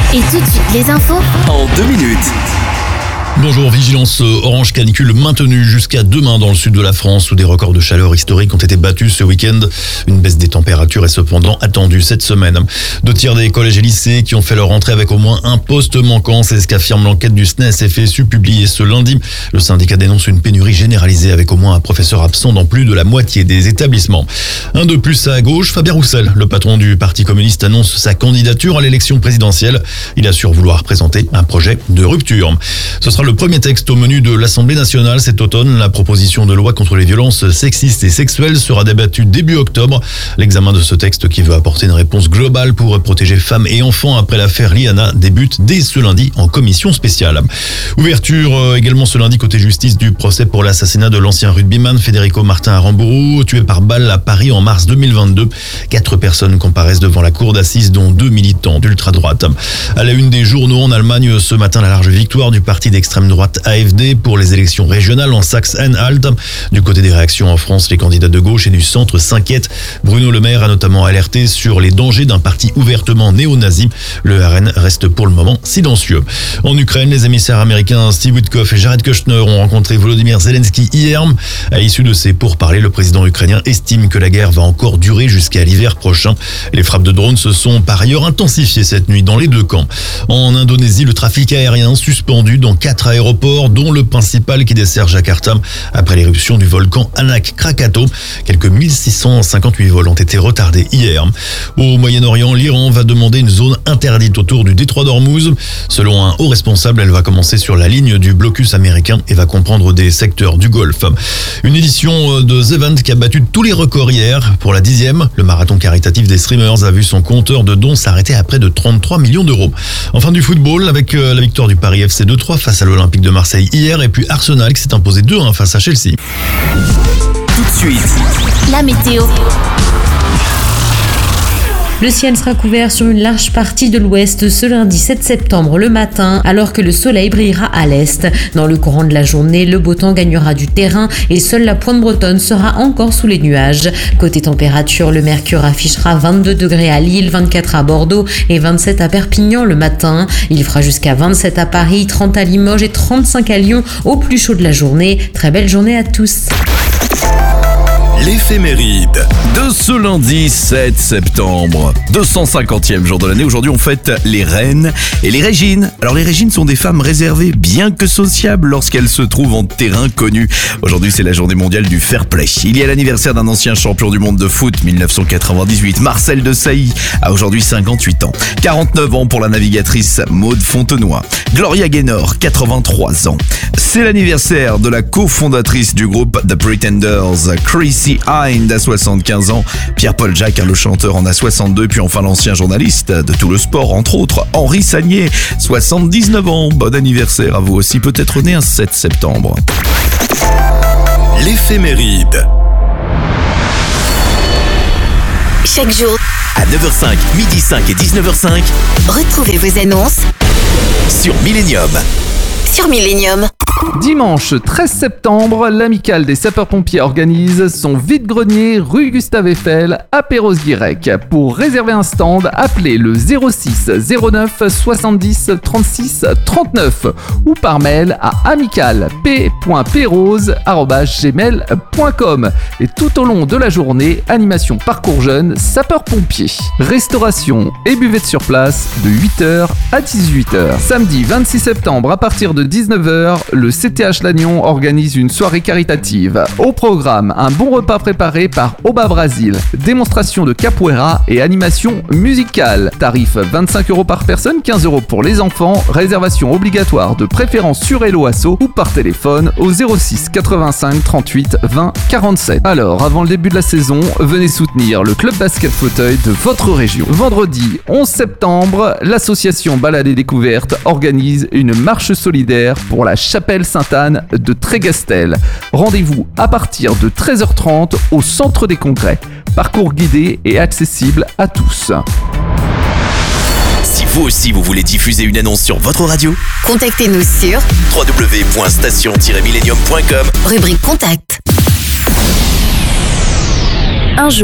Et tout de suite, les infos en 2 minutes. Bonjour, vigilance orange canicule maintenue jusqu'à demain dans le sud de la France où des records de chaleur historiques ont été battus ce week-end. Une baisse des températures est cependant attendue cette semaine. 2 tiers des collèges et lycées qui ont fait leur entrée avec au moins un poste manquant, c'est ce qu'affirme l'enquête du SNES-FSU publiée ce lundi. Le syndicat dénonce une pénurie généralisée avec au moins un professeur absent dans plus de la moitié des établissements. Un de plus à gauche, Fabien Roussel, le patron du Parti communiste, annonce sa candidature à l'élection présidentielle. Il assure vouloir présenter un projet de rupture. Ce sera le premier texte au menu de l'Assemblée nationale cet automne. La proposition de loi contre les violences sexistes et sexuelles sera débattue début octobre. L'examen de ce texte qui veut apporter une réponse globale pour protéger femmes et enfants après l'affaire Liana débute dès ce lundi en commission spéciale. Ouverture également ce lundi côté justice du procès pour l'assassinat de l'ancien rugbyman Federico Martin Aramburu, tué par balle à Paris en mars 2022. 4 personnes comparaissent devant la cour d'assises, dont 2 militants d'ultra-droite. À la une des journaux en Allemagne ce matin, la large victoire du parti d'extrême droite AfD pour les élections régionales en Saxe-Anhalt. Du côté des réactions en France, les candidats de gauche et du centre s'inquiètent. Bruno Le Maire a notamment alerté sur les dangers d'un parti ouvertement néo-nazi. Le RN reste pour le moment silencieux. En Ukraine, les émissaires américains Steve Witkoff et Jared Kushner ont rencontré Volodymyr Zelensky hier. À l'issue de ces pourparlers, le président ukrainien estime que la guerre va encore durer jusqu'à l'hiver prochain. Les frappes de drones se sont par ailleurs intensifiées cette nuit dans les 2 camps. En Indonésie, le trafic aérien suspendu dans 4 aéroports, dont le principal qui dessert Jakarta après l'éruption du volcan Anak Krakatau. Quelques 1658 vols ont été retardés hier. Au Moyen-Orient, l'Iran va demander une zone interdite autour du détroit d'Ormuz. Selon un haut responsable, elle va commencer sur la ligne du blocus américain et va comprendre des secteurs du Golfe. Une édition de The Event qui a battu tous les records hier. Pour la 10e, le marathon caritatif des streamers a vu son compteur de dons s'arrêter à près de 33 millions d'euros. Enfin du football avec la victoire du Paris FC 2-3 face à l'Olympique de Marseille hier et puis Arsenal qui s'est imposé 2-1 face à Chelsea. Tout de suite, la météo. Le ciel sera couvert sur une large partie de l'ouest ce lundi 7 septembre le matin, alors que le soleil brillera à l'est. Dans le courant de la journée, le beau temps gagnera du terrain et seule la pointe bretonne sera encore sous les nuages. Côté température, le mercure affichera 22 degrés à Lille, 24 à Bordeaux et 27 à Perpignan le matin. Il fera jusqu'à 27 à Paris, 30 à Limoges et 35 à Lyon au plus chaud de la journée. Très belle journée à tous. l'éphéméride de ce lundi 7 septembre. 250e jour de l'année. Aujourd'hui, on fête les reines et les régines. Alors, les régines sont des femmes réservées, bien que sociables, lorsqu'elles se trouvent en terrain connu. Aujourd'hui, c'est la journée mondiale du fair play. Il y a l'anniversaire d'un ancien champion du monde de foot, 1998. Marcel Desailly a aujourd'hui 58 ans. 49 ans pour la navigatrice Maude Fontenoy. Gloria Gaynor, 83 ans. C'est l'anniversaire de la cofondatrice du groupe The Pretenders, Chrissy Hynde, à 75 ans. Pierre-Paul Jacques, le chanteur, en a 62. Puis enfin l'ancien journaliste de tout le sport, entre autres, Henri Sagnier, 79 ans. Bon anniversaire à vous aussi, peut-être né un 7 septembre. L'éphéméride. Chaque jour, À 9h05, midi 5 et 19h05, retrouvez vos annonces sur Millennium. sur Millennium. Dimanche 13 septembre, l'amicale des sapeurs-pompiers organise son vide-grenier rue Gustave Eiffel à Perros-Guirec. Pour réserver un stand, appelez le 06 09 70 36 39 ou par mail à amicalep.perros@gmail.com. Et tout au long de la journée, animation parcours jeunes sapeurs-pompiers. Restauration et buvette sur place de 8h à 18h. Samedi 26 septembre à partir de 19h, le CTH Lannion organise une soirée caritative. Au programme, un bon repas préparé par Oba Brasil, démonstration de capoeira et animation musicale. Tarif 25 € par personne, 15 € pour les enfants. Réservation obligatoire de préférence sur Hello Asso ou par téléphone au 06 85 38 20 47. Alors, avant le début de la saison, venez soutenir le club basket fauteuil de votre région. Vendredi 11 septembre, l'association Balade et Découverte organise une marche solidaire pour la chapelle Sainte-Anne de Trégastel. Rendez-vous à partir de 13h30 au centre des congrès. Parcours guidé et accessible à tous. Si vous aussi vous voulez diffuser une annonce sur votre radio, Contactez-nous sur www.station-millennium.com. rubrique Contact. Un jour,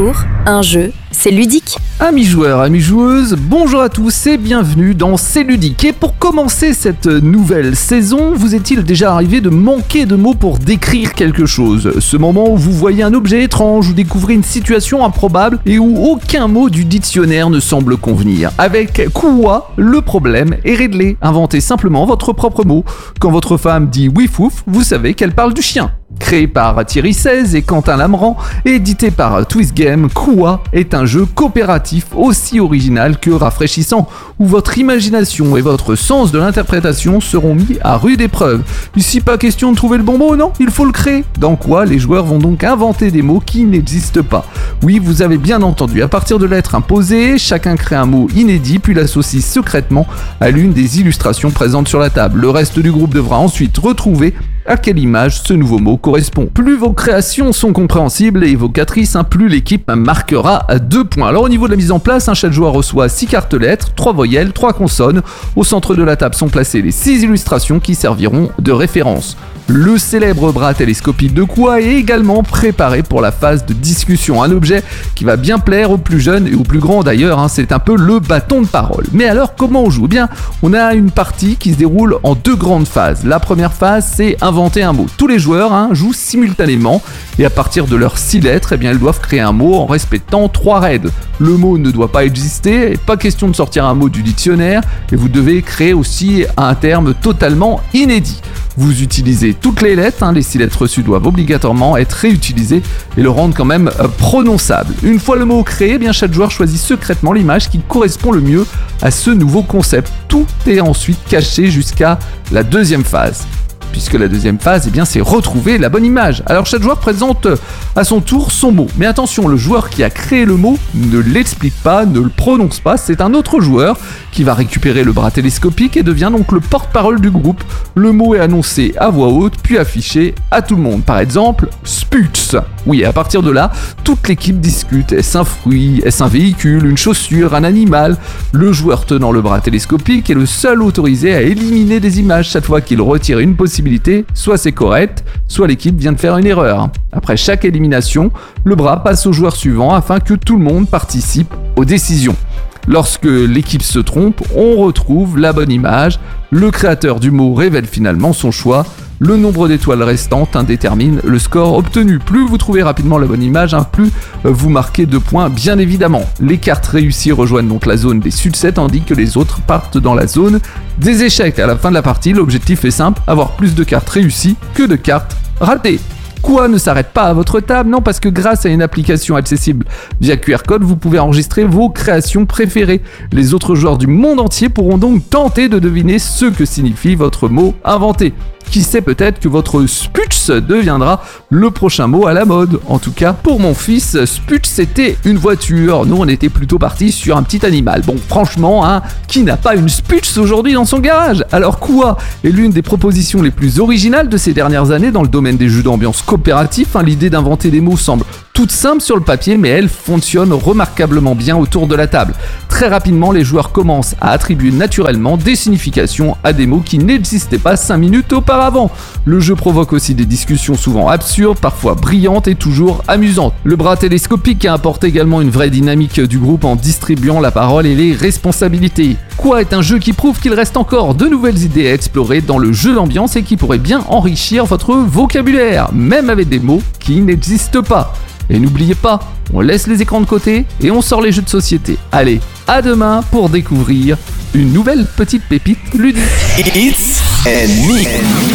Un jeu, c'est ludique. Amis joueurs, amis joueuses, bonjour à tous et bienvenue dans C'est ludique. Et pour commencer cette nouvelle saison, vous est-il déjà arrivé de manquer de mots pour décrire quelque chose? Ce moment où vous voyez un objet étrange ou découvrez une situation improbable et où aucun mot du dictionnaire ne semble convenir. Avec Kuwa, le problème est réglé. Inventez simplement votre propre mot. Quand votre femme dit oui fouf, vous savez qu'elle parle du chien. Créé par Thierry XVI et Quentin Lamran et édité par Twist Game, Kuwa est un jeu coopératif aussi original que rafraîchissant, où votre imagination et votre sens de l'interprétation seront mis à rude épreuve. Ici pas question de trouver le bon mot, non, il faut le créer. Dans Kuwa, les joueurs vont donc inventer des mots qui n'existent pas. Oui, vous avez bien entendu, à partir de lettres imposées, chacun crée un mot inédit puis l'associe secrètement à l'une des illustrations présentes sur la table. Le reste du groupe devra ensuite retrouver à quelle image ce nouveau mot correspond. Plus vos créations sont compréhensibles et évocatrices, plus l'équipe marquera 2 points. Alors au niveau de la mise en place, chaque joueur reçoit 6 cartes lettres, 3 voyelles, 3 consonnes. Au centre de la table sont placées les 6 illustrations qui serviront de référence. Le célèbre bras télescopique de Kuwa est également préparé pour la phase de discussion. Un objet qui va bien plaire aux plus jeunes et aux plus grands d'ailleurs, c'est un peu le bâton de parole. Mais alors comment on joue? Eh bien, on a une partie qui se déroule en 2 grandes phases. La première phase, c'est inventer un mot. Tous les joueurs jouent simultanément et à partir de leurs 6 lettres, ils doivent créer un mot en respectant 3 règles. Le mot ne doit pas exister, et pas question de sortir un mot du dictionnaire, et vous devez créer aussi un terme totalement inédit. Vous utilisez toutes les lettres, les 6 lettres reçues doivent obligatoirement être réutilisées et le rendre quand même prononçable. Une fois le mot créé, chaque joueur choisit secrètement l'image qui correspond le mieux à ce nouveau concept. Tout est ensuite caché jusqu'à la deuxième phase. Puisque la deuxième phase, c'est retrouver la bonne image. Alors chaque joueur présente à son tour son mot. Mais attention, le joueur qui a créé le mot ne l'explique pas, ne le prononce pas. C'est un autre joueur qui va récupérer le bras télescopique et devient donc le porte-parole du groupe. Le mot est annoncé à voix haute, puis affiché à tout le monde. Par exemple, Sputz. Oui, à partir de là, toute l'équipe discute. Est-ce un fruit? Est-ce un véhicule? Une chaussure? Un animal? Le joueur tenant le bras télescopique est le seul autorisé à éliminer des images chaque fois qu'il retire une possibilité. Soit c'est correct, soit l'équipe vient de faire une erreur. Après chaque élimination, le bras passe au joueur suivant afin que tout le monde participe aux décisions. Lorsque l'équipe se trompe, on retrouve la bonne image. Le créateur du mot révèle finalement son choix. Le nombre d'étoiles restantes détermine le score obtenu. Plus vous trouvez rapidement la bonne image, plus vous marquez 2 points, bien évidemment. Les cartes réussies rejoignent donc la zone des succès, tandis que les autres partent dans la zone des échecs. À la fin de la partie, l'objectif est simple, avoir plus de cartes réussies que de cartes ratées. Kuwa ne s'arrête pas à votre table, non, parce que grâce à une application accessible via QR code, vous pouvez enregistrer vos créations préférées. Les autres joueurs du monde entier pourront donc tenter de deviner ce que signifie votre mot inventé. Qui sait, peut-être que votre Sputz deviendra le prochain mot à la mode. En tout cas, pour mon fils, Sputz c'était une voiture. Nous, on était plutôt partis sur un petit animal. Bon, franchement, qui n'a pas une Sputz aujourd'hui dans son garage? Alors, Kuwa est l'une des propositions les plus originales de ces dernières années dans le domaine des jeux d'ambiance coopératifs. L'idée d'inventer des mots semble toute simple sur le papier, mais elle fonctionne remarquablement bien autour de la table. Très rapidement, les joueurs commencent à attribuer naturellement des significations à des mots qui n'existaient pas 5 minutes auparavant. Le jeu provoque aussi des discussions souvent absurdes, parfois brillantes et toujours amusantes. Le bras télescopique apporte également une vraie dynamique du groupe en distribuant la parole et les responsabilités. Kuwa est un jeu qui prouve qu'il reste encore de nouvelles idées à explorer dans le jeu d'ambiance et qui pourrait bien enrichir votre vocabulaire, même avec des mots qui n'existent pas. Et n'oubliez pas, on laisse les écrans de côté et on sort les jeux de société. Allez, à demain pour découvrir une nouvelle petite pépite ludique. It's and me.